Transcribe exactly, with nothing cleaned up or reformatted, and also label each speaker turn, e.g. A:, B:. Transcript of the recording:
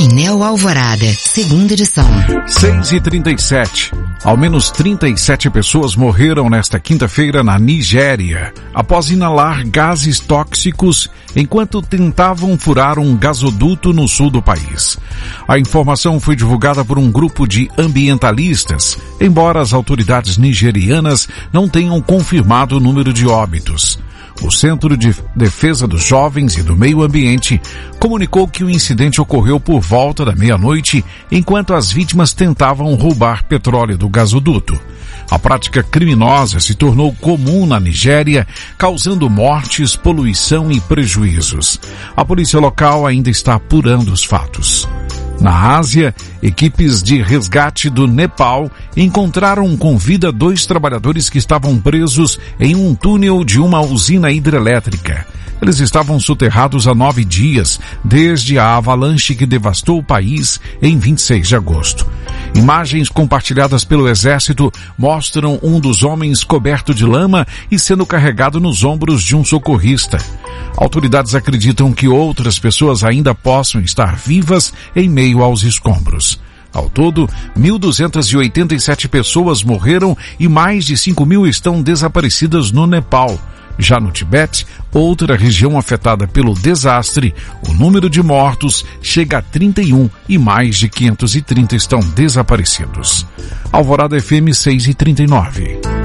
A: Painel Alvorada, segunda edição.
B: seis e trinta e sete. Ao menos trinta e sete pessoas morreram nesta quinta-feira na Nigéria, após inalar gases tóxicos enquanto tentavam furar um gasoduto no sul do país. A informação foi divulgada por um grupo de ambientalistas, embora as autoridades nigerianas não tenham confirmado o número de óbitos. O Centro de Defesa dos Jovens e do Meio Ambiente comunicou que o incidente ocorreu por volta da meia-noite, enquanto as vítimas tentavam roubar petróleo do gasoduto. A prática criminosa se tornou comum na Nigéria, causando mortes, poluição e prejuízos. A polícia local ainda está apurando os fatos. Na Ásia, equipes de resgate do Nepal encontraram com vida dois trabalhadores que estavam presos em um túnel de uma usina hidrelétrica. Eles estavam soterrados há nove dias, desde a avalanche que devastou o país em vinte e seis de agosto. Imagens compartilhadas pelo Exército mostram um dos homens coberto de lama e sendo carregado nos ombros de um socorrista. Autoridades acreditam que outras pessoas ainda possam estar vivas em meio aos escombros. Ao todo, mil duzentas e oitenta e sete pessoas morreram e mais de cinco mil estão desaparecidas no Nepal. Já no Tibete, outra região afetada pelo desastre, o número de mortos chega a trinta e um e mais de quinhentos e trinta estão desaparecidos. Alvorada F M seis e trinta e nove.